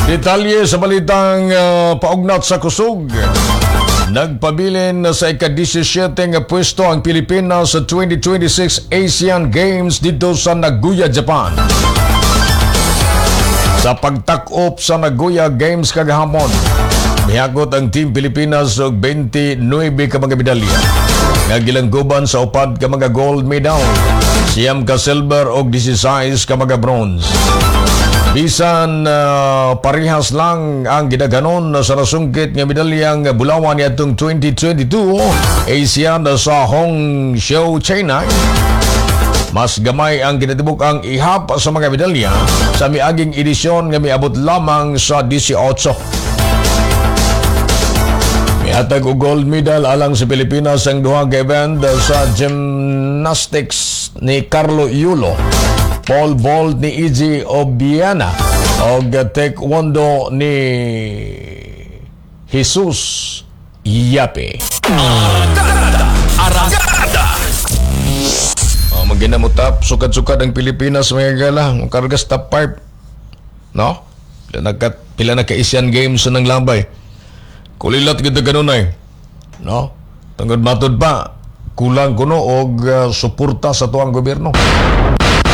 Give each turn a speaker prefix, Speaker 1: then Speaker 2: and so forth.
Speaker 1: Detalye sa balitang paugnat sa kusog. Nagpabilin sa ika-17 nga pwesto ang Pilipinas sa 2026 Asian Games dito sa Nagoya, Japan. Sa pagtakop sa Nagoya Games kagahapon, mihagot ang Team Pilipinas og 29 ka mga medalya. Nagilangguban sa upad ka mga gold medal, siyam ka silver og 16 ka mga bronze. Bisan parehas lang ang gidaganon sa nasungkit nga medalyang bulawan niadtong 2022 Asian sa Hangzhou, China. Mas gamay ang ginatibuk ang ihap sa mga medalya sa miaging edisyon nga miabot lamang sa 18. Mihatag og gold medal alang sa Pilipinas ang duha ka event sa gymnastics ni Carlo Yulo, pole vault ni Iggy Obiana o taekwondo ni Jesus Yape. Maginamutap, sukad-sukad ang Pilipinas mga gala, kargas top 5. No? Pila na ka Asian Games nang lambay. Kulilat gid ganun ay. No? Tungod matod pa, kulang kuno og suporta sa tuang gobyerno.